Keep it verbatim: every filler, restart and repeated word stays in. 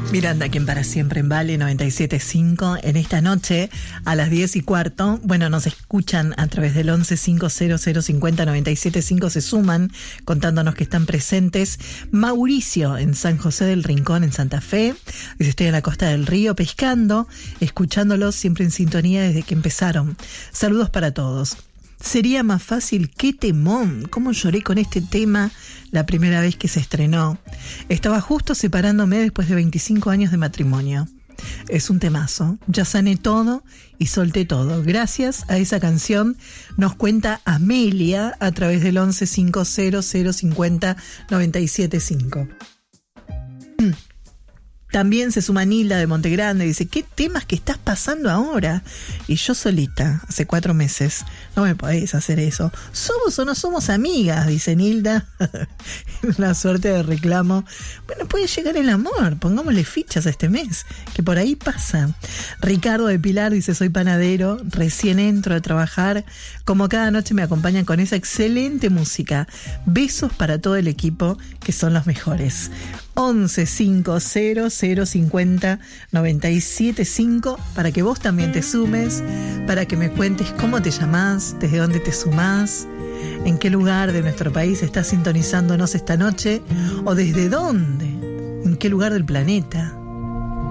Miranda, quien para siempre en Vale noventa y siete punto cinco. En esta noche, a las diez y cuarto, bueno, nos escuchan a través del once cinco cero cero cincuenta noventa y siete cinco, se suman contándonos que están presentes. Mauricio, en San José del Rincón, en Santa Fe. Dice, estoy en la costa del río pescando, escuchándolos siempre en sintonía desde que empezaron. Saludos para todos. Sería más fácil, qué temón, cómo lloré con este tema la primera vez que se estrenó. Estaba justo separándome después de veinticinco años de matrimonio. Es un temazo, ya sané todo y solté todo. Gracias a esa canción, nos cuenta Amelia a través del once cinco cero cero cincuenta noventa y siete cinco. También se suma Nilda de Montegrande y dice, ¿qué temas que estás pasando ahora? Y yo solita, hace cuatro meses, no me podéis hacer eso. ¿Somos o no somos amigas? Dice Nilda. La suerte de reclamo. Bueno, puede llegar el amor, pongámosle fichas a este mes, que por ahí pasa. Ricardo de Pilar dice, soy panadero, recién entro a trabajar. Como cada noche me acompañan con esa excelente música. Besos para todo el equipo, que son los mejores. once cinco cero cero cincuenta noventa y siete cinco para que vos también te sumes, para que me cuentes cómo te llamás, desde dónde te sumás, en qué lugar de nuestro país estás sintonizándonos esta noche o desde dónde, en qué lugar del planeta.